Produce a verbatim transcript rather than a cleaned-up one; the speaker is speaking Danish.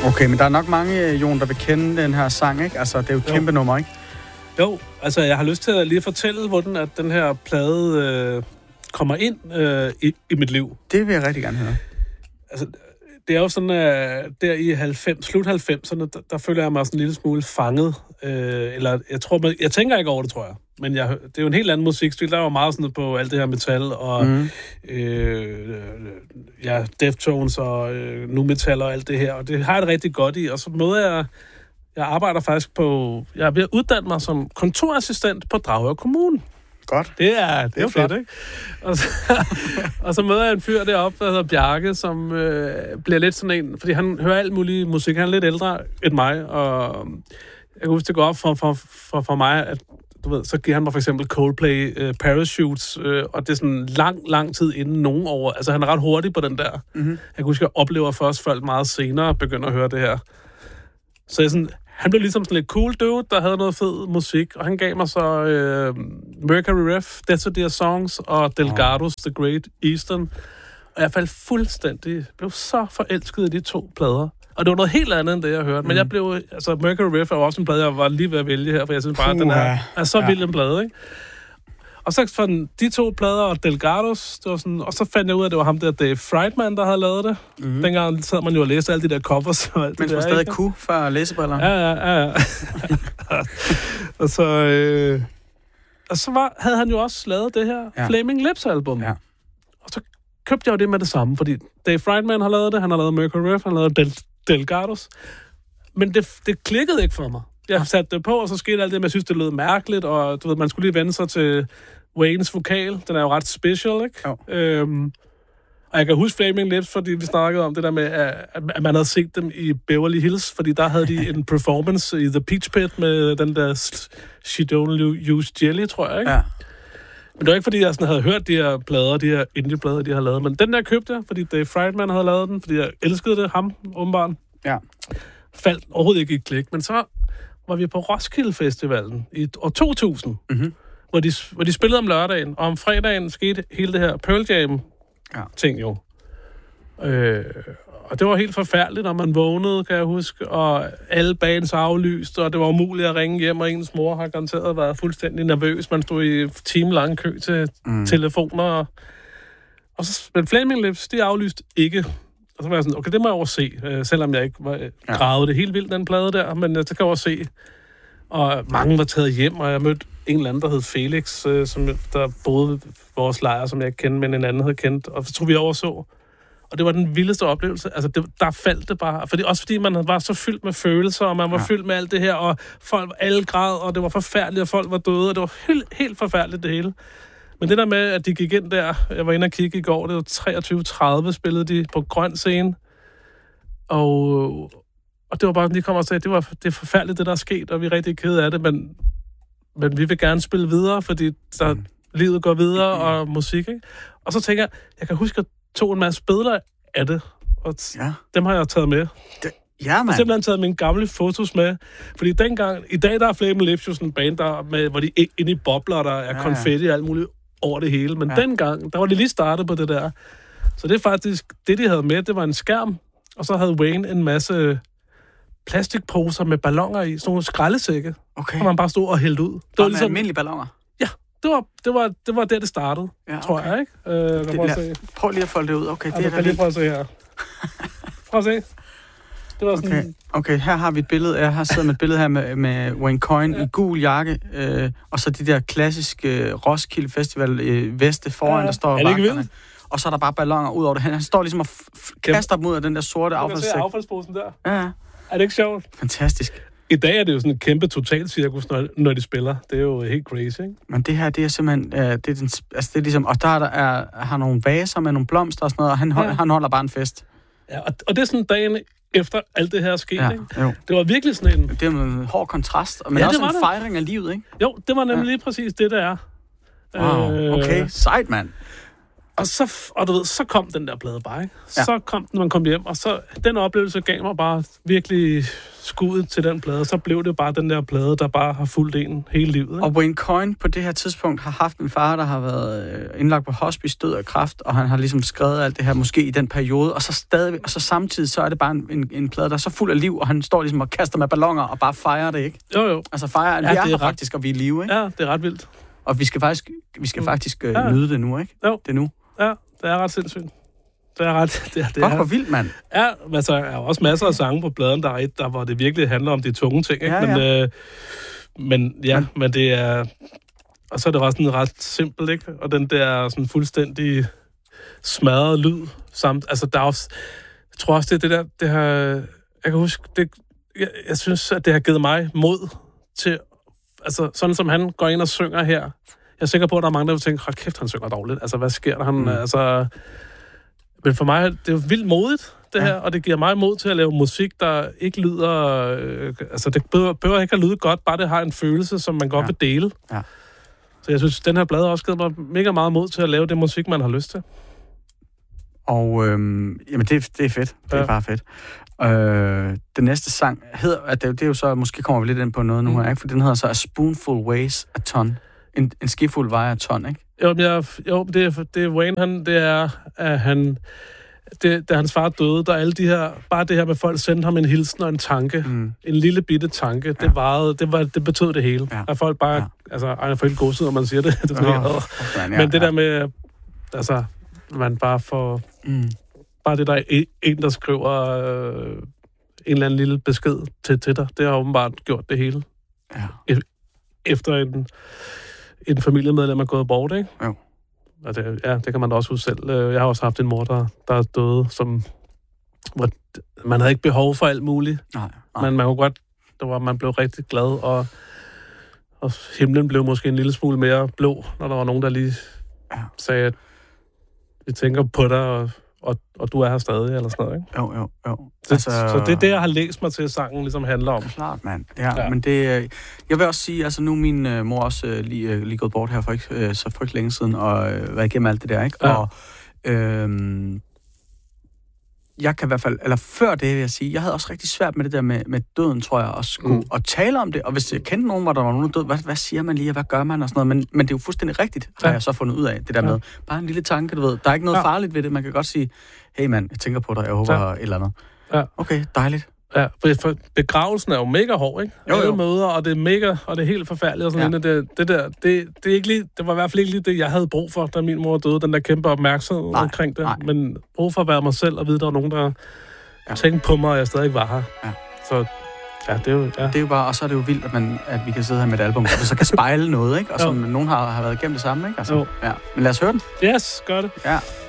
Okay, men der er nok mange, Jon, der vil kende den her sang, ikke? Altså, det er jo et Jo. kæmpe nummer, ikke? Jo, altså jeg har lyst til at lige fortælle, hvordan at den her plade øh, kommer ind øh, i, i mit liv. Det vil jeg rigtig gerne høre. Altså, det er jo sådan, at der i halvfems, slut halvfemserne, der, der føler jeg mig sådan en lille smule fanget. Øh, eller jeg tror, man, jeg tænker ikke over det, tror jeg. Men jeg, det er jo en helt anden musikstil. Der var meget sådan på alt det her metal og mm. øh, ja, Deftones og øh, nu metal og alt det her. Og det har jeg det rigtig godt i. Og så møder jeg... Jeg arbejder faktisk på... Jeg er ved at uddanne mig som kontorassistent på Dragør Kommune. Godt. Det er, det er, det er fedt, flot. ikke? Og så, og så møder jeg en fyr deroppe, der hedder Bjarke, som øh, bliver lidt sådan en... Fordi han hører alt muligt musik. Han er lidt ældre end mig, og jeg kan huske, det går op for, for, for, for mig, at du ved, så giver han mig for eksempel Coldplay uh, Parachutes, uh, og det er sådan lang, lang tid inden nogen over. Altså, han er ret hurtig på den der. Mm-hmm. Jeg kan huske, jeg oplever først folk meget senere begynder at høre det her. Så jeg sådan... Han blev ligesom sådan lidt cool dude, der havde noget fed musik, og han gav mig så uh, Mercury Rev, That's Dear Songs og Delgados The Great Eastern. Og jeg faldt fuldstændig, blev så forelsket i de to plader. Og det var noget helt andet, end det, jeg hørte. Men mm. jeg blev... Altså, Mercury Rev er også en plade, jeg var lige ved at vælge her, for jeg synes bare, at den er, er så ja. vild en plade, ikke? Og så fandt de to plader og Delgados, det var sådan, og så fandt jeg ud af, at det var ham der, Dave Friedman, der havde lavet det. Mm. Dengang sad man jo og læste alle de der covers og alt det der. Men man stadig kunne for læsebriller. Ja, ja, ja. ja. og så... Øh, og så var, havde han jo også lavet det her ja. Flaming Lips-album. Ja. Og så købte jeg jo det med det samme, fordi Dave Friedman har lavet det, han har lavet Mercury Rev, han har lavet Del- Delgados. Men det, det klikkede ikke for mig. Jeg satte det på, og så skete alt det, men jeg synes, det lød mærkeligt, og du ved, man skulle lige vende sig til Waynes vokal. Den er jo ret special, ikke? Øhm, og jeg kan huske Flaming Lips, fordi vi snakkede om det der med, at man havde set dem i Beverly Hills, fordi der havde de en performance i The Peach Pit med den der She Don't Use Jelly, tror jeg, ikke? Ja. Men det var ikke, fordi jeg sådan havde hørt de her plader, de her indie-plader, de har lavet, men den der købte jeg, fordi Dave Friedman havde lavet den, fordi jeg elskede det, ham, åbenbart. Ja. Faldt overhovedet ikke i klik, men så var vi på Roskilde Festivalen i år to tusind, mm-hmm. hvor, de, hvor de spillede om lørdagen, og om fredagen skete hele det her Pearl Jam-ting jo. Øh, og det var helt forfærdeligt, når man vågnede, kan jeg huske, og alle bands aflyst, og det var umuligt at ringe hjem, og ens mor har garanteret været fuldstændig nervøs. Man stod i timelang kø til mm. telefoner. Og, og så, men Flaming Lips, de aflyst ikke. Og så var jeg sådan, okay, det må jeg overse, øh, selvom jeg ikke var, øh, gravede det helt vildt, den plade der, men øh, det kan jeg overse. Og mange var taget hjem, og jeg mødte en eller anden, der hed Felix, øh, som der boede vores lejr, som jeg ikke kendte, men en anden havde kendt, og så tror vi overså. Og det var den vildeste oplevelse. Altså, det, der faldt det bare. Fordi, også fordi man var så fyldt med følelser, og man var ja. fyldt med alt det her, og folk alle græd, og det var forfærdeligt, og folk var døde, og det var helt, helt forfærdeligt det hele. Men det der med, at de gik ind der, jeg var inde og kigge i går, det var treogtyve tredive spillede de på grøn scene, og, og det var bare, de kom og sagde, det var det er forfærdeligt, det der er sket, og vi er rigtig kede af det, men, men vi vil gerne spille videre, fordi der, mm. livet går videre, og musik, ikke? Og så tænker jeg, jeg kan huske, at jeg tog en masse billeder af det, og ja. dem har jeg taget med. Det, ja, man. Jeg har simpelthen taget mine gamle fotos med, fordi dengang, i dag der er Flaming Lips jo sådan en band, der med, hvor de er inde i bobler, der er ja, konfetti og alt muligt over det hele, men ja. dengang, der var de lige startet på det der. Så det er faktisk, det de havde med, det var en skærm, og så havde Wayne en masse plastikposer med balloner i, sådan nogle skraldesække, okay. som man bare stod og hældte ud. Det var ligesom almindelige balloner? Ja, det var, det var, det var der, det startede, ja, okay. tror jeg, ikke? Øh, det, prøv, se. prøv lige at folde det ud. Okay, det ja, er kan lige prøve at se her. Prøv at se. Det var sådan... Okay. okay, her har vi et billede. Jeg har siddet med et billede her med, med Wayne Coyne ja. i gul jakke, øh, og så de der klassiske øh, Roskilde Festival øh, veste foran, ja. der står vagterne. Og så er der bare balloner ud over det. Han, han står ligesom og f- f- kaster dem ud af den der sorte affaldssæk. Du kan se affaldsposen der. Ja. Er det ikke sjovt? Fantastisk. I dag er det jo sådan et kæmpe totalcirkus, når, når de spiller. Det er jo helt crazy, ikke? Men det her, det er simpelthen... Øh, det, er den, altså det er ligesom... Og der er, der er, har nogle vaser med nogle blomster og sådan noget, og han, hold, ja. han holder bare en fest. Ja, og, og det er sådan dagen efter alt det her er sket, ja, ikke? Jo. Det var virkelig sådan en... Det er en hård kontrast, men ja, også en det. fejring af livet, ikke? Jo, det var nemlig ja. lige præcis det, der er. Wow, okay. Sejt, mand. Og så, og du ved, så kom den der plade bare, ikke? Ja. Så kom den, når man kom hjem, og så den oplevelse gav mig bare virkelig skuddet til den plade. Så blev det bare den der plade, der bare har fulgt en hele livet. Ikke? Og Wayne Coyne på det her tidspunkt har haft en far, der har været indlagt på hospice, død af kræft, og han har ligesom skrevet alt det her, måske i den periode, og så stadig, og så samtidig, så er det bare en, en plade, der er så fuld af liv, og han står ligesom og kaster med balloner og bare fejrer det, ikke? Jo, jo. Altså fejrer, at ja, vi er, er her ret... faktisk, og vi er i live, ikke? Ja, det er ret vildt. Og vi skal faktisk, vi skal faktisk øh, ja. nyde det nu, ikke? Jo. Det er nu. Ja, det er ret sindssygt. Det er ret... Det er, det Fuck, hvor vildt, mand. Ja, altså, der er også masser af sange på pladen, der er et, der, hvor det virkelig handler om de tunge ting, ikke? Ja, men, ja. Øh, men ja, men, men det er... Og så er det også sådan ret simpelt, ikke? Og den der sådan fuldstændig smadrede lyd samt... Altså, der er også... Jeg tror også, det er det der... Det har, jeg kan huske... Det, jeg, jeg synes, at det har givet mig mod til... Altså, sådan som han går ind og synger her... Jeg er sikker på, at der er mange, der vil tænke, hold kæft, han synger dårligt. Altså, hvad sker der? Han, mm. altså... Men for mig, det er jo vildt modigt, det ja. her, og det giver mig mod til at lave musik, der ikke lyder... Øh, altså, det behøver, behøver ikke at lyde godt, bare det har en følelse, som man godt ja. vil dele. Ja. Så jeg synes, den her plade har også givet mig mega meget mod til at lave det musik, man har lyst til. Og øhm, jamen, det, det er fedt. Det er ja. bare fedt. Øh, den næste sang hedder... At det, det er jo så... Måske kommer vi lidt ind på noget nu mm. her, ikke? For den hedder så A Spoonful Weighs a Ton. En, en skefuld vejer a ton, ikke? Jo, jeg, jo det, er, det er Wayne, han, det er, at han... Det, da hans far døde, der er alle de her... Bare det her med, folk sendte ham en hilsen og en tanke. Mm. En lille bitte tanke. Ja. Det, varede, det, var, det betød det hele. Ja. At folk bare... Ja. Altså, ej, jeg får helt godsid, når man siger det. det oh, oh, man, ja, Men det ja. der med... Altså, man bare får... Mm. Bare det, der er en, der skriver øh, en eller anden lille besked til, til dig. Det har åbenbart gjort det hele. Ja. Efter en... en familiemedlem er gået bort, ikke? Jo. Og det, ja, det kan man da også huske selv. Jeg har også haft en mor, der, der er døde, som... Hvor man havde ikke behov for alt muligt. Nej, nej. Men man kunne godt... Det var, man blev rigtig glad, og, og himlen blev måske en lille smule mere blå, når der var nogen, der lige ja. sagde, at vi tænker på dig, og, og, og du er her stadig, eller sådan noget, ikke? Jo, jo, jo. Så, altså, så det er det, jeg har læst mig til, at sangen ligesom handler om. Klart, mand. Ja, ja. Men det... Jeg vil også sige, altså nu er min uh, mor også uh, lige, uh, lige gået bort her for ikke uh, så frygtelig længe siden, og uh, været igennem alt det der, ikke? Ja. Og øhm, jeg kan i hvert fald... Eller før det, vil jeg sige, jeg havde også rigtig svært med det der med, med døden, tror jeg, og skulle mm. og tale om det. Og hvis jeg kendte nogen, hvor der var nogen død, hvad, hvad siger man lige, og hvad gør man, og sådan noget. Men, men det er jo fuldstændig rigtigt, har ja. jeg så fundet ud af, det der med. Bare en lille tanke, du ved. Der er ikke noget ja. farligt ved det. Man kan godt sige, hey mand, jeg tænker på dig, jeg håber ja. et eller andet. Ja. Okay, dejligt. Ja, for begravelsen er jo mega hård, ikke? Jo, jo. Møder, og det er mega, og det er helt forfærdeligt og sådan ja. det, det der, det, det er ikke lige, det var i hvert fald ikke lige det, jeg havde brug for, da min mor døde, den der kæmpe opmærksomhed nej, omkring det. Nej. Men brug for at være mig selv og vide, der var nogen, der ja. tænkte på mig, og jeg stadig var her. Ja. Så ja, det er jo... Ja. Det er jo bare, og så er det jo vildt, at, man, at vi kan sidde her med et album, og det så kan spejle noget, ikke? Og som nogen har, har været igennem det samme, ikke? Altså, ja. Men lad os høre den. Yes, gør det. Ja.